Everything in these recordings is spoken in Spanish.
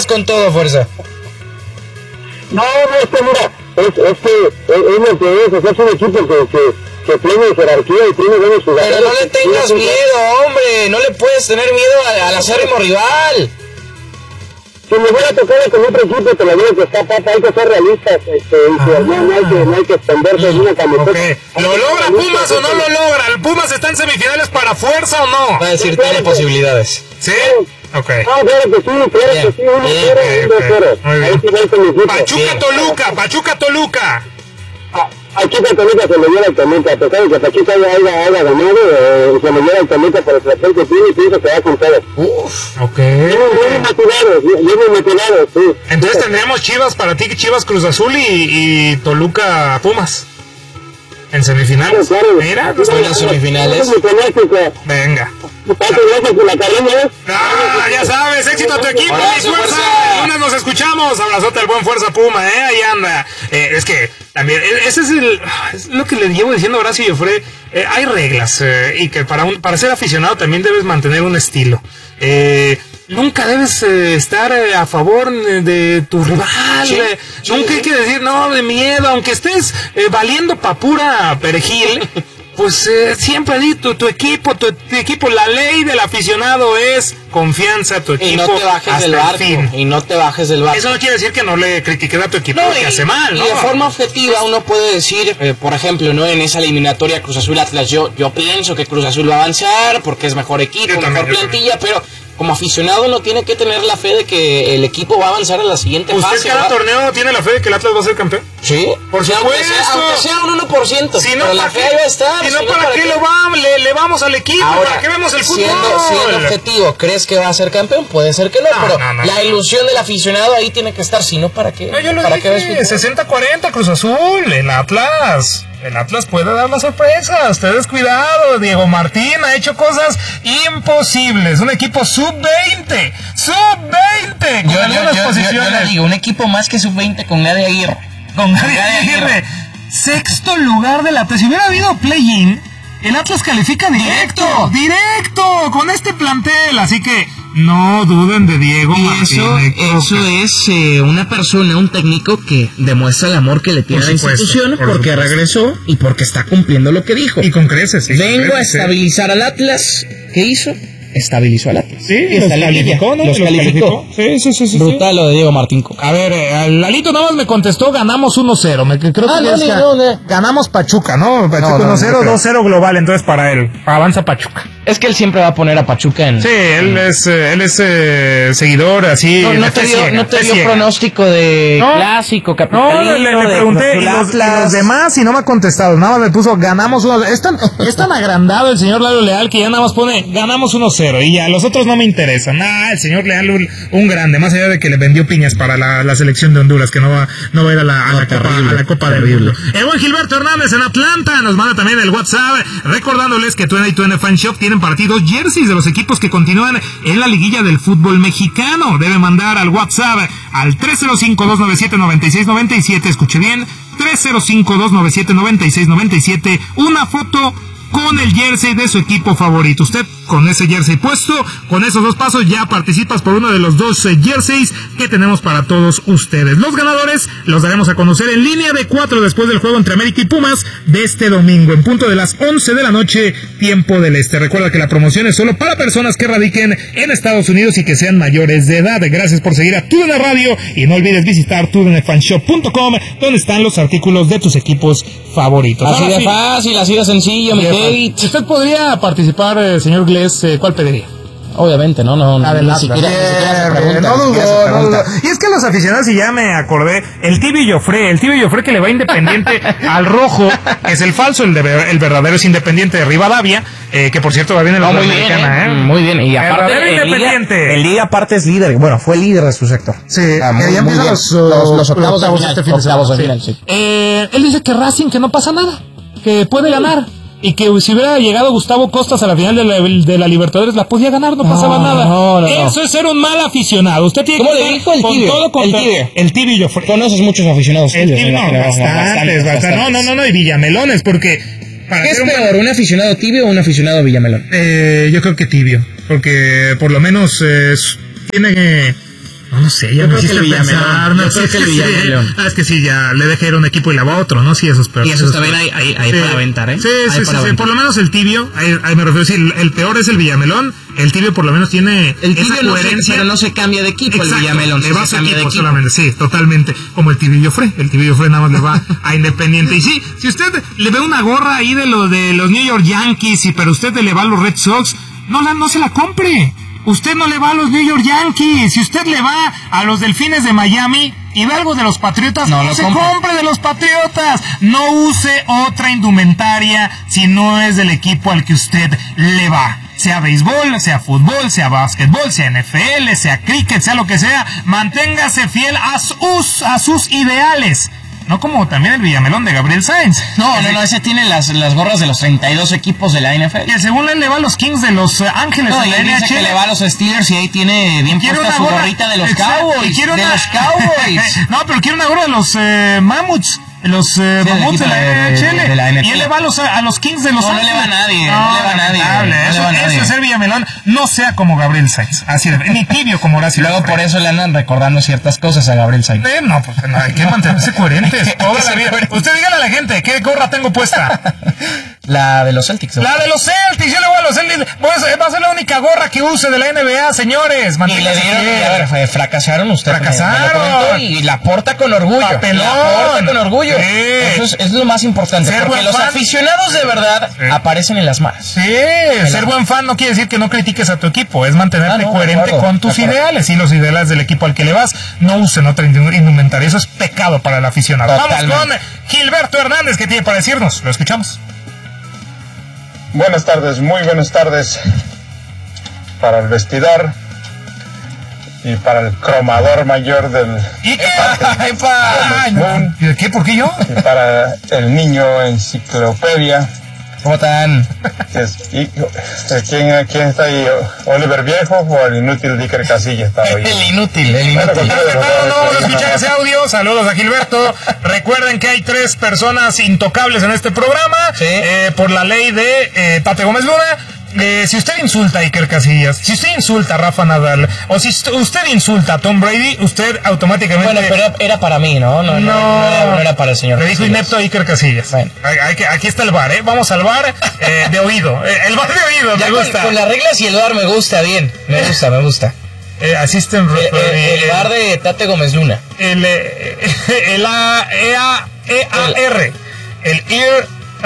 andas con todo, fuerza? No, es que mira, es lo que es, es un equipo que tiene jerarquía y tiene buenos jugadores. Pero no le tengas miedo, hombre, no le puedes tener miedo al acérrimo rival. Si me hubiera tocado con otro equipo, te lo digo que está papa, hay que ser realistas, no hay que extenderse en una camiseta. Okay. ¿Lo logra Pumas o no lo logra? ¿El Pumas está en semifinales para fuerza o no? Va a decir, tiene posibilidades. ¿Sí? Ok. No, claro que sí, 1-0. Pachuca-Toluca. Aquí a Toluca se le lleva el Toluca, a pesar de que Pachuca haya ganado, se le lleva el Toluca por el plantel que tiene y pienso que va con todo. Ok. Vienen motivados, sí. Entonces tendríamos Chivas para ti, Chivas Cruz Azul y Toluca Pumas. En semifinales. Claro. Mira, pues en las semifinales. Venga. Gracias por la cariño. Ya sabes, éxito a tu equipo, mi fuerza. Lunes nos escuchamos. Abrazote al buen Fuerza Puma, ahí anda. Es que también, ese es lo que le llevo diciendo a Horacio Joffre. Hay reglas, y que para ser aficionado también debes mantener un estilo. Nunca debes estar a favor de tu rival. Nunca hay que decir, no, de miedo, aunque estés valiendo pa' pura perejil. Pues siempre di tu equipo, la ley del aficionado es confianza, tu equipo. Y no te bajes del barco. Eso no quiere decir que no le critiques a tu equipo que hace mal, ¿no? Y de forma objetiva uno puede decir, por ejemplo, ¿no? En esa eliminatoria Cruz Azul Atlas, yo pienso que Cruz Azul va a avanzar porque es mejor equipo, mejor plantilla, pero como aficionado uno tiene que tener la fe de que el equipo va a avanzar a la siguiente fase. ¿Usted cada torneo tiene la fe de que el Atlas va a ser campeón? Sí, por supuesto. Aunque sea un 1%, si no, pero la fe va a estar. Si no, ¿para qué le vamos al equipo? Ahora, ¿para qué vemos el fútbol? Siendo objetivo, ¿crees que va a ser campeón? Puede ser que no, pero la ilusión del aficionado ahí tiene que estar. Si no, ¿para qué? No, yo lo dije, 60-40 Cruz Azul, el Atlas. El Atlas puede dar la sorpresa. Ustedes cuidado, Diego Martín ha hecho cosas imposibles. Un equipo sub-20. ¡Sub-20! Con algunas posiciones. Yo le digo, un equipo más que sub-20 con Nadia Aguirre. Con Nadia Aguirre. Sexto lugar del Atlas. Si hubiera habido play-in, el Atlas califica directo, con este plantel. Así que no duden de Diego Martín. Eso es una persona, un técnico que demuestra el amor que le tiene a la institución porque regresó y porque está cumpliendo lo que dijo. Y con creces. Vengo a estabilizar al Atlas. ¿Qué hizo? Estabilizó al Atlas. Sí, los calificó, ¿no? Los calificó. Sí. Brutal lo de Diego Martín. A ver, Lalito nada más me contestó, ganamos 1-0. Creo que ganamos Pachuca, ¿no? Pachuca 1-0, 2-0 global, entonces para él. Avanza Pachuca. Es que él siempre va a poner a Pachuca en... Sí, él es seguidor, así... No te dio pronóstico de clásico, capitalino... No, le pregunté, y los demás, y no me ha contestado. Nada más me puso, ganamos 1-0. Es tan agrandado el señor Lalo Leal que ya nada más pone, ganamos 1-0. Y ya, los otros no me interesan. El señor Leal, un grande, más allá de que le vendió piñas para la selección de Honduras, que no va a ir a la Copa del Mundo. El buen Gilberto Hernández en Atlanta nos manda también el WhatsApp, recordándoles que 2020 Fan Shop tienen para ti 2 jerseys de los equipos que continúan en la liguilla del fútbol mexicano. Debe mandar al WhatsApp al 305-297-9697, escuche bien, 305-297-9697, una foto con el jersey de su equipo favorito. Usted con ese jersey puesto, con esos 2 pasos ya participas por uno de los 2 jerseys que tenemos para todos ustedes. Los ganadores los daremos a conocer en línea de 4 después del juego entre América y Pumas de este domingo, en punto de las 11 de la noche, tiempo del este. Recuerda que la promoción es solo para personas que radiquen en Estados Unidos y que sean mayores de edad. Gracias por seguir a TUDN Radio y no olvides visitar tudnfanshop.com, donde están los artículos de tus equipos favoritos. Así de fácil, así de sencillo, mi David. Si usted podría participar, señor Glés, ¿cuál pediría? Obviamente, no, ni siquiera se pregunta. No dudo. Y es que los aficionados, y ya me acordé, el Tibio Joffre que le va Independiente al rojo, que es el falso, el verdadero es Independiente de Rivadavia, que por cierto va bien en la Sudamericana, muy bien, y aparte el Liga aparte es líder, bueno, fue líder de su sector. Sí, ya empiezan los octavos de final. Sí. Él dice que Racing, que no pasa nada, que puede ganar. Y que si hubiera llegado Gustavo Costas a la final de la Libertadores, la podía ganar, no pasaba nada. No. Eso es ser un mal aficionado. Usted tiene ¿Cómo le dijo el Tibio? El Tibio. Conoces muchos aficionados. El Tibio, bastantes. No, y Villamelones, porque... ¿Qué es peor, un aficionado Tibio o un aficionado Villamelón? Yo creo que Tibio, porque por lo menos tiene No sé, ya Yo me creo que hiciste el Villamelón. pensar. No Yo sé, creo que el Villamelón. Es que sí, ya le dejé ir a un equipo y la va a otro, ¿no? Sí, eso es peor. Y esos también hay para aventar, ¿eh? Sí, Hay sí, para sí. aventar. Por lo menos el tibio, ahí me refiero. Sí, el peor es el Villamelón. El tibio por lo menos tiene El esa tibio coherencia. pero no se cambia de equipo. Exacto, El Villamelón le sí va a se su cambia de equipo equipo. solamente, sí, totalmente, como el Tibio Joffre. El Tibio Joffre nada más le va a Independiente. Y sí, si usted le ve una gorra ahí de los New York Yankees, pero usted le va a los Red Sox, no se la compre. Usted no le va a los New York Yankees. Si usted le va a los Delfines de Miami y ve algo de los Patriotas, no se compre de los Patriotas. No use otra indumentaria si no es del equipo al que usted le va. Sea béisbol, sea fútbol, sea básquetbol, sea NFL, sea cricket, sea lo que sea, manténgase fiel a sus ideales. No como también el Villamelón de Gabriel Sainz. No, ese tiene las gorras de los 32 equipos de la NFL. Que según él le va a los Kings de Los Ángeles. No, en y la dice NHL. que le va a los Steelers y ahí tiene bien puesta su gorrita de los Cowboys. Los Cowboys. No, pero quiere una gorra de los Mammoths. Los Mammoths de la NHL. Y él le va a los Kings de Los Ángeles. No le va a nadie. No le va a nadie. Eso es ser Villamelón. No sea como Gabriel Sainz. Así de, ni tibio como Horacio. Luego por eso le andan recordando ciertas cosas a Gabriel Sainz. No, porque no, hay que mantenerse coherentes toda la vida. Usted dígale a la gente, ¿qué gorra tengo puesta? La de los Celtics. La de los Celtics, yo le voy a los Celtics. Va a ser la única gorra que use de la NBA, señores. Y le dieron, fracasaron ustedes. Fracasaron. Y la porta con orgullo. Papelón. La porta con orgullo. Sí. Eso es lo más importante. Ser porque los fan. aficionados de verdad aparecen en las manos. Sí, ser buen fan no quiere decir que no critiques a tu equipo, es mantenerte coherente con tus ideales y los ideales del equipo al que le vas. No usen otra indumentaria, eso es pecado para el aficionado. Totalmente. Vamos con Gilberto Hernández, ¿qué tiene para decirnos? Lo escuchamos. Buenas tardes, muy buenas tardes para el vestidor y para el cromador mayor del ¿Y qué? Moon, ¿Qué? ¿Por qué yo? y para el niño enciclopedia. ¿Cómo están? ¿Quién está ahí? ¿Oliver Viejo o el inútil Dicker Casilla está hoy? El inútil. Bueno, con todo No vamos a escuchar ese audio. Saludos a Gilberto. Recuerden que hay 3 personas intocables en este programa. Sí. Por la ley de Tate Gómez Luna. Si usted insulta a Iker Casillas, si usted insulta a Rafa Nadal, o si usted insulta a Tom Brady, usted automáticamente... Bueno, pero era para mí, ¿no? No era para el señor. Le dijo inepto a Iker Casillas. Bueno. Aquí está el bar, ¿eh? Vamos al bar de oído. El bar de oído, Ya me gusta. con las reglas y el bar me gusta bien. Me gusta. Assistant El bar de Tate Gómez Luna. El EAR. El Ear...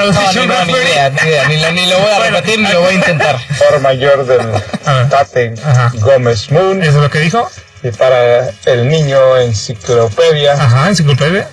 Ni lo voy a repetir, ni lo voy a intentar. Por mayor del Tate Gómez Moon. ¿Eso es lo que dijo? Y para el niño enciclopedia. Ajá, enciclopedia.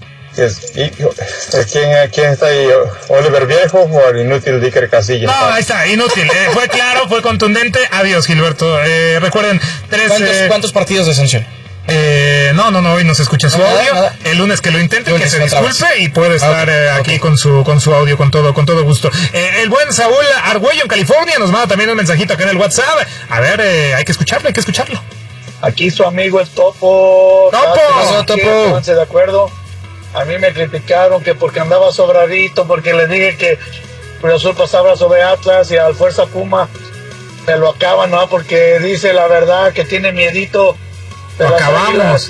¿Quién está ahí? ¿Oliver Viejo o el inútil Dicker Casilla? No, ahí está, inútil. Fue claro, fue contundente. Adiós, Gilberto. Recuerden, 3... ¿Cuántos partidos de sanción? No, hoy no se escucha su audio. Nada. El lunes que lo intente, Lunes que se otra disculpe y puede estar aquí con su audio con todo gusto. El buen Saúl Argüello en California nos manda también un mensajito acá en el WhatsApp. A ver, hay que escucharlo. Aquí su amigo el Topo. ¡Topo! Pónganse de acuerdo. A mí me criticaron que porque andaba sobradito, porque les dije que Cruz Azul pasaba sobre Atlas y al Fuerza Puma me lo acaban, ¿no? Porque dice la verdad que tiene miedito. Lo acabamos. Águilas.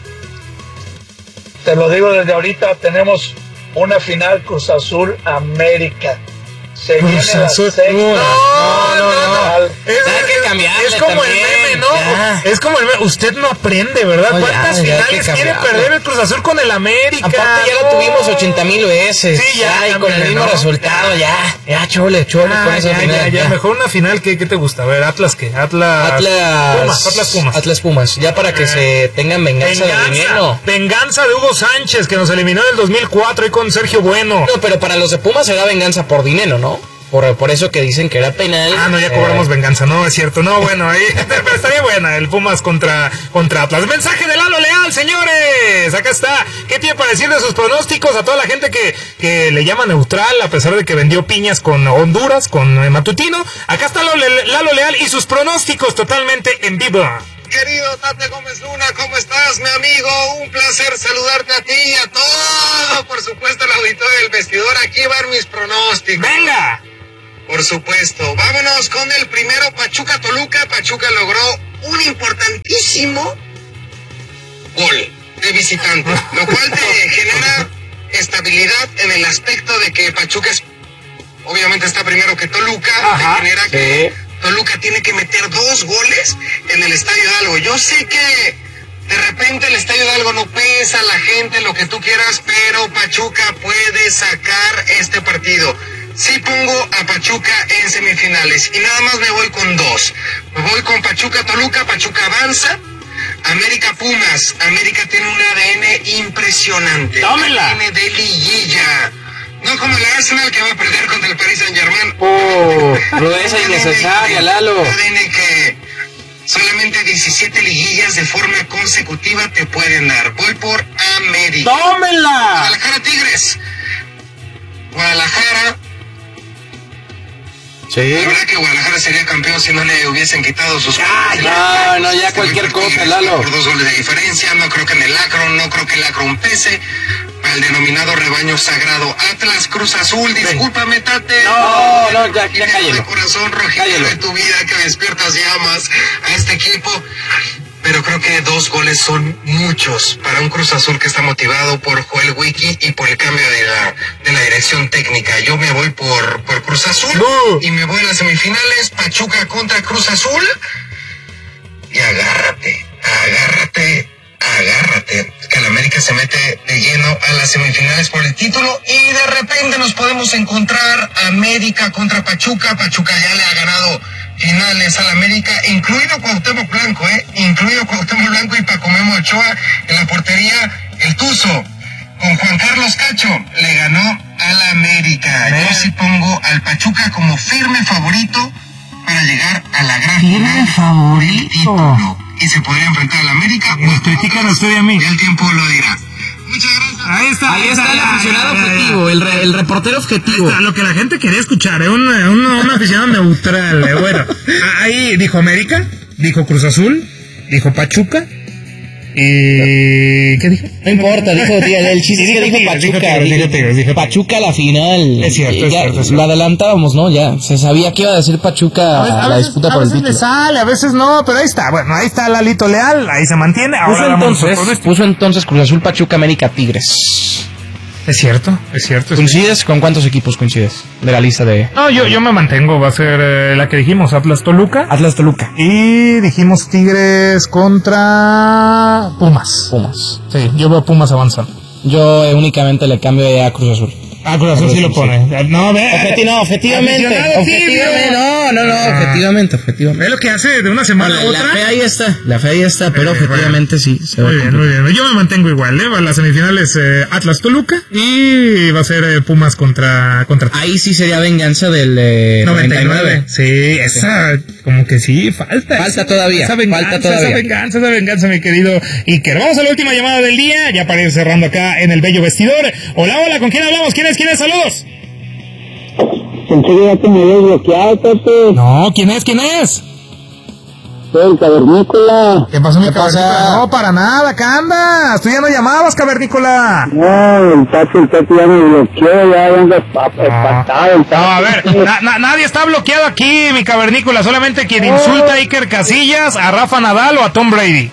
Te lo digo desde ahorita, tenemos una final Cruz Azul América. Se viene la sexta. No. Hay que cambiarle Es como también, el meme, ¿no? ya. Es como el meme. Usted no aprende, ¿verdad? No, ¿Cuántas ya hay que finales quiere cambiarle. perder el Cruz Azul con el América? Aparte ya lo tuvimos 80,000 veces. Sí, ya, y con el mismo ¿no? resultado, ya, chole, con esa final. Ya. Mejor una final, ¿qué te gusta? A ver, ¿Atlas qué? Atlas Pumas. Atlas Pumas, ya para que se tengan venganza de dinero. Venganza de Hugo Sánchez, que nos eliminó en el 2004 ahí con Sergio Bueno. No, pero para los de Pumas será venganza por dinero, ¿no? Por eso que dicen que era penal. No, ya cobramos venganza, no, es cierto. No, bueno, ahí pero estaría buena el Pumas contra Atlas. Mensaje de Lalo Leal, señores. Acá está. ¿Qué tiene para decir de sus pronósticos a toda la gente que le llama neutral, a pesar de que vendió piñas con Honduras, con Matutino? Acá está Lalo Leal y sus pronósticos totalmente en vivo. Querido Tate Gómez Luna, ¿cómo estás, mi amigo? Un placer saludarte a ti y a todo, por supuesto, el auditorio del vestidor. Aquí van mis pronósticos. ¡Venga! Por supuesto. Vámonos con el primero, Pachuca-Toluca. Pachuca logró un importantísimo gol de visitante, lo cual te genera estabilidad en el aspecto de que Pachuca obviamente está primero que Toluca. Te genera que Toluca tiene que meter 2 goles en el Estadio Hidalgo. Yo sé que de repente el Estadio Hidalgo no pesa, la gente, lo que tú quieras, pero Pachuca puede sacar este partido. Sí pongo a Pachuca en semifinales y nada más me voy con 2. Me voy con Pachuca-Toluca, Pachuca avanza. América-Pumas, América tiene un ADN impresionante. ¡Tómela! ADN de liguilla. No como el Arsenal que va a perder contra el Paris Saint-Germain. Rudeza innecesaria, Lalo. ADN que solamente 17 liguillas de forma consecutiva te pueden dar. Voy por América. ¡Tómela! Guadalajara-Tigres. Guadalajara. Sí. La verdad que Guadalajara sería campeón si no le hubiesen quitado sus... ya cualquier cosa, Lalo. Por 2 goles de diferencia, no creo que en el Akron, no creo que el Akron pese al denominado rebaño sagrado. Atlas, Cruz Azul, discúlpame, Tate. No, ya cállalo. De corazón rojinegro de tu vida que despiertas llamas a este equipo. Pero creo que 2 goles son muchos para un Cruz Azul que está motivado por Joel Wiki y por el cambio de la dirección técnica. Yo me voy por Cruz Azul y me voy a las semifinales, Pachuca contra Cruz Azul. Y agárrate, que el América se mete de lleno a las semifinales por el título y de repente nos podemos encontrar América contra Pachuca. Pachuca ya le ha ganado finales al América, incluido Cuauhtémoc Blanco, y Paco Memo Ochoa en la portería. El Tuzo con Juan Carlos Cacho le ganó al América. Yo sí pongo al Pachuca como firme favorito para llegar a la gran final del título. Y se podría enfrentar al América. Nos critican a usted y a mí. Y el tiempo lo dirá. Muchas gracias. Ahí está el aficionado objetivo, el reportero objetivo. Está, lo que la gente quería escuchar, un aficionado neutral. Bueno, ahí dijo América, dijo Cruz Azul, dijo Pachuca. ¿Qué dijo? No importa, dijo el chiste, dijo Pachuca. Dijo Pachuca a la final. Es cierto, es cierto. Lo adelantábamos, ¿no? Ya se sabía que iba a decir Pachuca a la disputa por el título. A veces le sale, a veces no, pero ahí está. Bueno, ahí está Lalito Leal, ahí se mantiene. Puso entonces Cruz Azul, Pachuca, América, Tigres. Es cierto. ¿Coincides? ¿Con cuántos equipos coincides de la lista de...? No, yo me mantengo, va a ser la que dijimos, Atlas-Toluca. Y dijimos Tigres contra Pumas. Sí, yo veo Pumas avanzando. Yo únicamente le cambio a Cruz Azul. Cruz Azul sí lo pone. No, Objetivamente. Objetivamente. Ve lo que hace de una semana a otra. La fe ahí está, pero objetivamente sí. Muy bien. Yo me mantengo igual, ¿eh? Las semifinales Atlas-Toluca y va a ser Pumas contra Ahí sí sería venganza del 99. Sí, esa como que sí, falta. Falta todavía. Esa venganza, mi querido Iker. Vamos a la última llamada del día, ya para ir cerrando acá en el bello vestidor. Hola, ¿con quién hablamos? ¿Quién es? Saludos. Enseguida que me habías bloqueado, Pepe. No, ¿quién es? Soy el Cavernícola. ¿Qué pasó, mi Cavernícola? No, para nada, acá andas. Tú ya no llamabas, Cavernícola. No, el Tato ya me bloqueó, ya vengo espantado. No, a ver, nadie está bloqueado aquí, mi Cavernícola. Solamente quien insulta a Iker Casillas, a Rafa Nadal o a Tom Brady.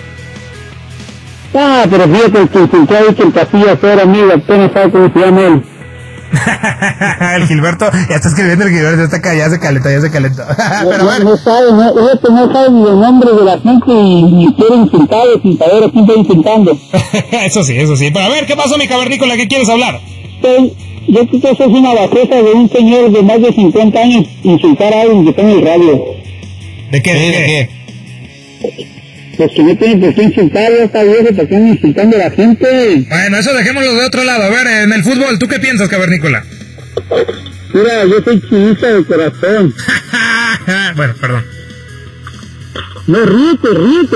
Pero fíjate que insultó a Iker Casillas era amigo, apenas sabe cómo se llama él. El Gilberto, ya está escribiendo el Gilberto, ya está acá, ya se calentó. Pero bueno. No sabe ni el nombre de la gente y quiere insultarlo sin saber a quién está insultando. Eso sí. Pero a ver, ¿qué pasó, mi Cavernícola? ¿Qué quieres hablar? Yo creo que eso es una bajeza de un señor de más de 50 años insultar a alguien que está en el radio. ¿De qué? Pues que no tiene por qué insultar, ya está viejo, ¿para qué andan insultando a la gente? Bueno, eso dejémoslo de otro lado. A ver, en el fútbol, ¿tú qué piensas, Cavernícola? Mira, yo soy chinista de corazón. Bueno, perdón. No, ríete.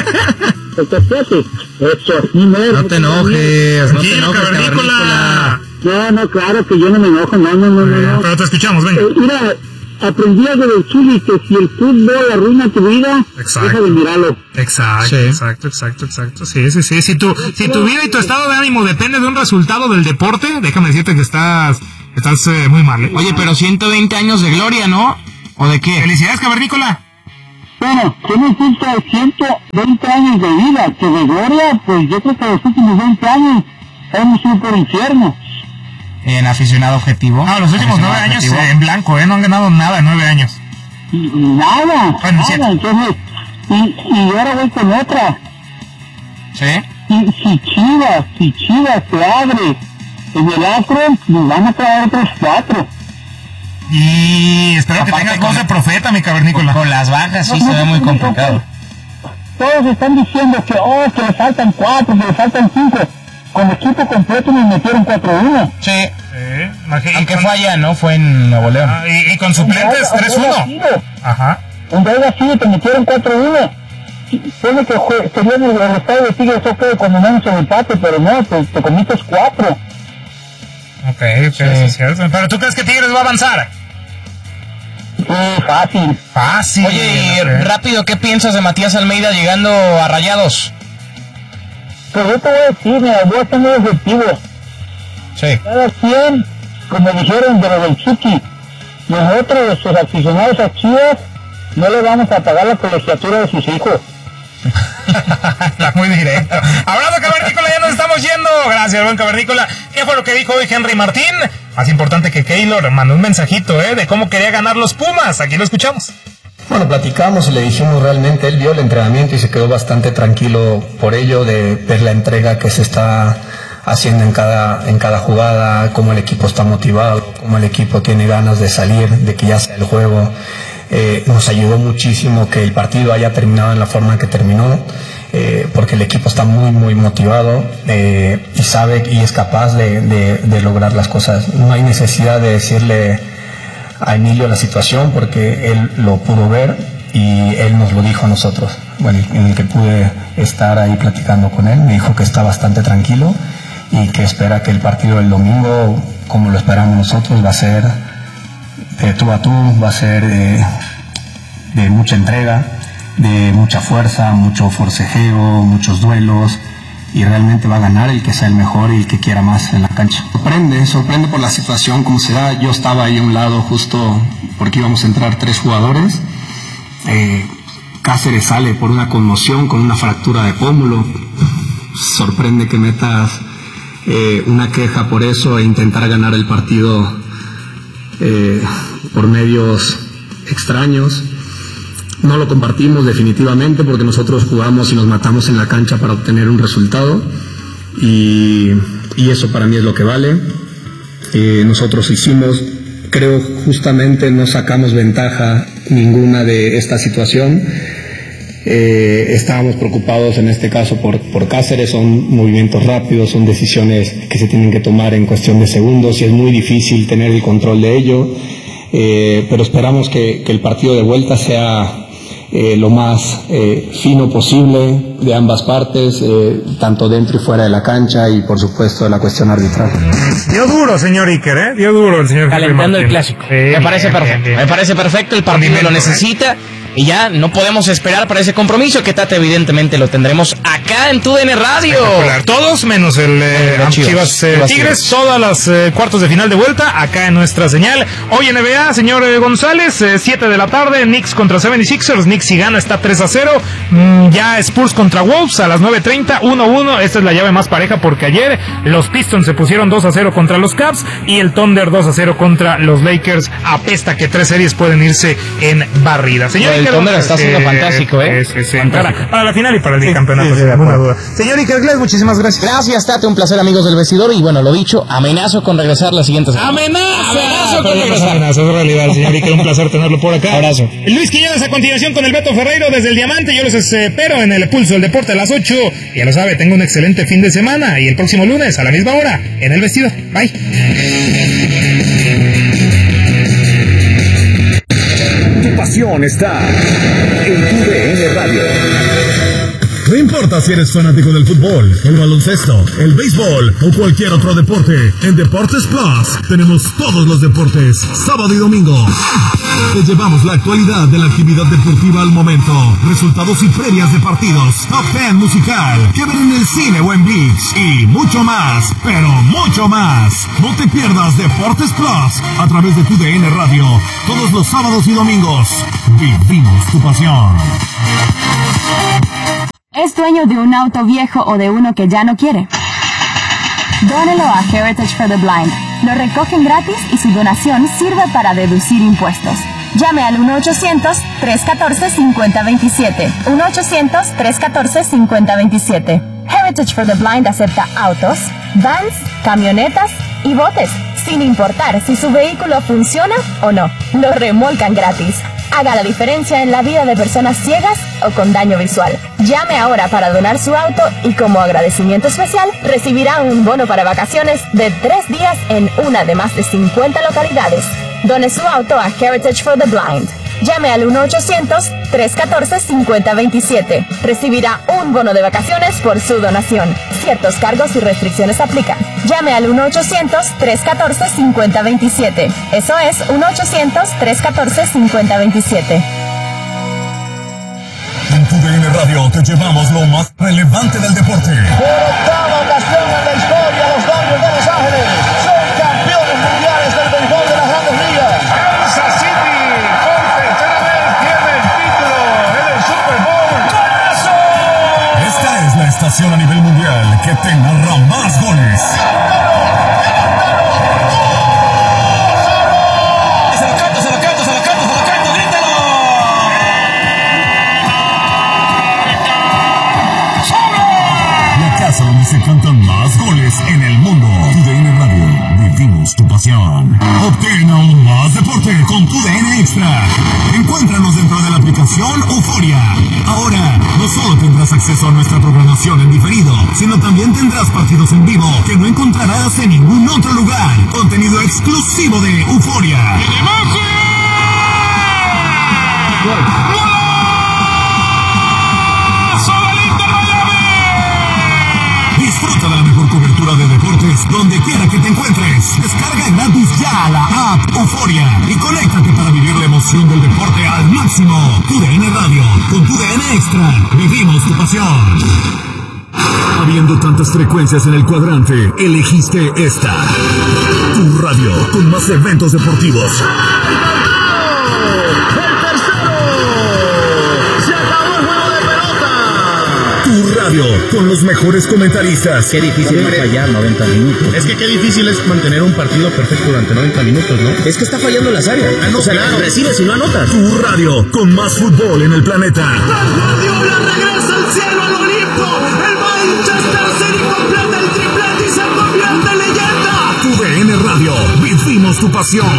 No te enojes, Cavernícola. No, claro que yo no me enojo, no. Pero te escuchamos, venga. Mira, aprendí algo del Chile, que si el fútbol arruina tu vida, deja de mirarlo. Exacto. Sí. Si tu vida y tu estado de ánimo depende de un resultado del deporte, déjame decirte que estás muy mal, ¿eh? Oye, pero 120 años de gloria, ¿no? ¿O de qué? Felicidades, Cavernícola. Bueno, ¿qué me quita 120 años de vida? Que de gloria, pues yo creo que los últimos 20 años hemos ido por infierno. En aficionado objetivo. No, los últimos 9 años en blanco, no han ganado nada en 9 años. Nada, bueno, nada, entonces, y ahora voy con otra. ¿Sí? Si Chivas se abre en el Akron, nos van a traer otros 4. Y espero que tengas voz de profeta, mi cavernícola. Con las bajas sí se ve muy complicado. Todos están diciendo que le faltan 4, que le faltan 5. Con el equipo completo nos metieron 4-1. Sí. Aunque fue allá, ¿no? Fue en Nuevo León. Y con suplentes 3-1. Ajá. En Vega sí te metieron 4-1. Puede que sería el estado de Tigres cuando menos el empate, pero no, te comiste 4. Ok, sí, es cierto. Pero ¿tú crees que Tigres va a avanzar? Fácil. Oye, y rápido, ¿qué piensas de Matías Almeida llegando a Rayados? Pues yo te voy a decir, mira, voy a ser muy objetivo. Sí. Cada quien, como dijeron de lo del Chucky, nosotros, los aficionados a Chivas, no le vamos a pagar la colegiatura de sus hijos. Está muy directo. Abrazo, cavernícola, ya nos estamos yendo. Gracias, buen cavernícola. ¿Qué fue lo que dijo hoy Henry Martín? Más importante que Keylor mandó un mensajito, de cómo quería ganar los Pumas. Aquí lo escuchamos. Bueno, platicamos y le dijimos realmente, él vio el entrenamiento y se quedó bastante tranquilo por ello, de ver la entrega que se está haciendo en cada jugada, cómo el equipo está motivado, cómo el equipo tiene ganas de salir, de que ya sea el juego. Nos ayudó muchísimo que el partido haya terminado en la forma que terminó, porque el equipo está muy muy motivado y sabe y es capaz de lograr las cosas. No hay necesidad de decirle a Emilio la situación, porque él lo pudo ver y él nos lo dijo a nosotros. Bueno, en el que pude estar ahí platicando con él, me dijo que está bastante tranquilo y que espera que el partido del domingo, como lo esperamos nosotros, va a ser de tú a tú, va a ser de mucha entrega, de mucha fuerza, mucho forcejeo, muchos duelos, y realmente va a ganar el que sea el mejor y el que quiera más en la cancha. Sorprende por la situación como se da. Yo estaba ahí a un lado justo porque íbamos a entrar 3 jugadores. Cáceres sale por una conmoción con una fractura de pómulo. Sorprende que metas una queja por eso e intentar ganar el partido por medios extraños. No lo compartimos definitivamente, porque nosotros jugamos y nos matamos en la cancha para obtener un resultado, y eso para mí es lo que vale. Nosotros hicimos, creo, justamente no sacamos ventaja ninguna de esta situación. Estábamos preocupados en este caso por Cáceres. Son movimientos rápidos, son decisiones que se tienen que tomar en cuestión de segundos y es muy difícil tener el control de ello, pero esperamos que el partido de vuelta sea lo más fino posible de ambas partes, tanto dentro y fuera de la cancha, y por supuesto de la cuestión arbitral. Dio duro, señor Iker, dio duro el señor. Calentando el clásico. Me parece perfecto. Me parece perfecto, el partido lo necesita. Y ya no podemos esperar para ese compromiso, que Tata evidentemente lo tendremos acá en TUDN Radio. Todos menos el Chivas Tigres, todas las cuartos de final de vuelta acá en nuestra señal. Hoy en NBA, señor González, 7 de la tarde, Knicks contra 76ers. Knicks si gana está 3-0. Ya Spurs contra Wolves a las 9:30, 1-1. Esta es la llave más pareja, porque ayer los Pistons se pusieron 2-0 contra los Cavs y el Thunder 2-0 contra los Lakers. Apesta que 3 series pueden irse en barrida. Señor, el Thunder está siendo fantástico, para la final y para el bicampeonato, sin ninguna duda. Señor Iker Glass, muchísimas gracias. Gracias, Tate, un placer, amigos del vestidor. Y bueno, lo dicho, amenazo con regresar la siguiente semana. ¡Amenazo con regresar! Amenazo, es realidad, señor Iker, un placer tenerlo por acá. Abrazo. Luis Quiñones a continuación con el Beto Ferreiro desde el Diamante. Yo los espero en el Pulso del Deporte a las 8. Ya lo sabe, tengo un excelente fin de semana y el próximo lunes a la misma hora en el vestidor. Bye. Tu pasión está en TUDN Radio. No importa si eres fanático del fútbol, el baloncesto, el béisbol o cualquier otro deporte, en Deportes Plus tenemos todos los deportes, sábado y domingo. Te llevamos la actualidad de la actividad deportiva al momento, resultados y previas de partidos, top 10 musical, que ver en el cine o en ViX y mucho más, pero mucho más. No te pierdas Deportes Plus a través de TUDN Radio, todos los sábados y domingos. Vivimos tu pasión. ¿Es dueño de un auto viejo o de uno que ya no quiere? Dónelo a Heritage for the Blind. Lo recogen gratis y su donación sirve para deducir impuestos. Llame al 1-800-314-5027. 1-800-314-5027. Heritage for the Blind acepta autos, vans, camionetas y botes, sin importar si su vehículo funciona o no. Lo remolcan gratis. Haga la diferencia en la vida de personas ciegas o con daño visual. Llame ahora para donar su auto y como agradecimiento especial recibirá un bono para vacaciones de 3 días en una de más de 50 localidades. Done su auto a Heritage for the Blind. Llame al 1-800-314-5027. Recibirá un bono de vacaciones por su donación. Ciertos cargos y restricciones aplican. Llame al 1-800-314-5027. Eso es 1-800-314-5027. En TUDN Radio te llevamos lo más relevante del deporte. Por octava ocasión en la historia, los Dodgers de Los Ángeles son campeones mundiales del béisbol de las Grandes Ligas. Kansas City por tercera vez tiene el título en el Super Bowl. ¡Golazo! Esta es la estación a nivel mundial que te narra más goles. Donde se cantan más goles en el mundo. TUDN Radio, vivimos tu pasión. Obtén aún más deporte con TUDN Extra. Encuéntranos dentro de la aplicación Euforia. Ahora, no solo tendrás acceso a nuestra programación en diferido, sino también tendrás partidos en vivo que no encontrarás en ningún otro lugar. Contenido exclusivo de Euforia. Disfruta de la mejor cobertura de deportes donde quiera que te encuentres. Descarga gratis ya la app Euforia y conéctate para vivir la emoción del deporte al máximo. TUDN Radio, con TUDN Extra, vivimos tu pasión. Habiendo tantas frecuencias en el cuadrante, elegiste esta. Tu radio, con más eventos deportivos. Tu radio, con los mejores comentaristas. Qué difícil es fallar 90 minutos. Es que qué difícil es mantener un partido perfecto durante 90 minutos, ¿no? Es que está fallando las áreas. O sea, claro, recibes y no anotas. Tu radio, con más fútbol en el planeta. Guardiola regresa al cielo al Olimpo. El Manchester City completa el triplete y se convierte en leyenda. TUDN Radio, vivimos tu pasión.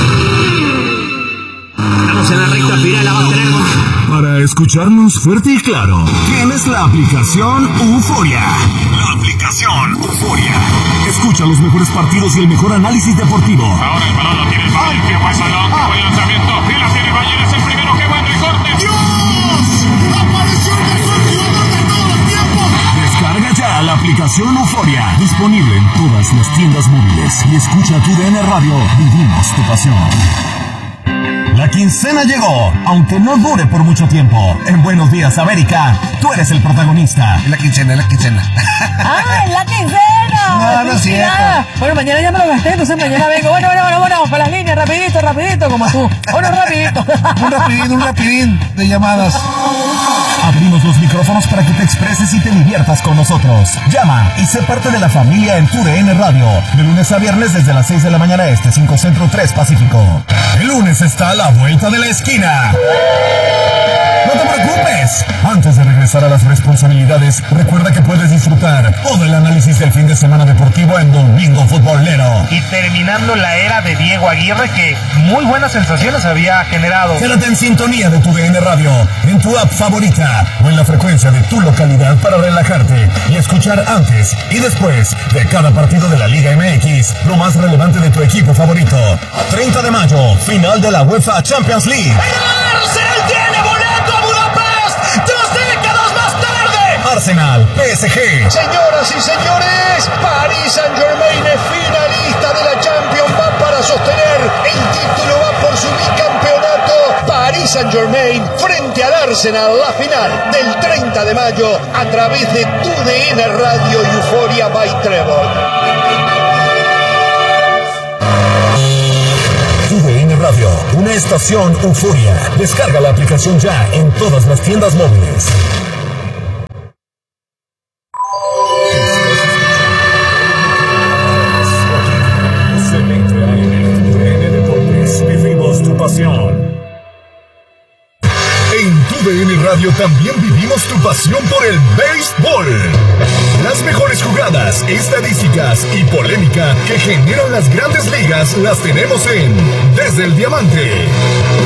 Estamos en la recta final, la vamos a tener. Para escucharnos fuerte y claro, tienes la aplicación Euforia. La aplicación Euforia. Escucha los mejores partidos y el mejor análisis deportivo. Ahora el balón lo tiene el Bayern, que fue salón, que buen lanzamiento. Y la tiene Bayern, es el primero, que buen recorte. ¡Dios! ¡Apareció el mejor jugador de todos los tiempos! Descarga ya la aplicación Euforia. Disponible en todas las tiendas móviles. Y escucha TUDN Radio. Vivimos tu pasión. La quincena llegó, aunque no dure por mucho tiempo. En Buenos Días, América, tú eres el protagonista. Es la quincena, es la quincena. ¡Ah, es la quincena! No es cierto. Bueno, mañana ya me lo gasté, entonces mañana vengo. Bueno, para las líneas, rapidito, como tú. Bueno, rapidito. Un rapidín de llamadas. Abrimos los micrófonos para que te expreses y te diviertas con nosotros. Llama y sé parte de la familia en TUDN Radio. De lunes a viernes desde las 6 de la mañana este, 5 Centro, 3 Pacífico. El lunes está a la vuelta de la esquina. No te preocupes. Antes de regresar a las responsabilidades, recuerda que puedes disfrutar todo el análisis del fin de semana deportivo en Domingo Futbolero. Y terminando la era de Diego Aguirre, que muy buenas sensaciones había generado. Quédate en sintonía de TUDN Radio, en tu app favorita o en la frecuencia de tu localidad para relajarte y escuchar antes y después de cada partido de la Liga MX lo más relevante de tu equipo favorito. 30 de mayo, final de la UEFA Champions League. ¡El Arsenal tiene boleto a Budapest! ¡2 décadas más tarde! Arsenal, PSG. Señoras y señores, Paris Saint-Germain es finalista de la Champions, va para sostener el título, va por su bicampeonato. Paris Saint-Germain frente al Arsenal, la final del 30 de mayo a través de TUDN Radio y Euphoria by Trevor. TUDN Radio, una estación Euphoria. Descarga la aplicación ya en todas las tiendas móviles. Vivimos tu pasión. En TUDN Radio también vivimos tu pasión por el béisbol. Las mejores jugadas, estadísticas y polémica que generan las grandes ligas las tenemos en Desde el Diamante.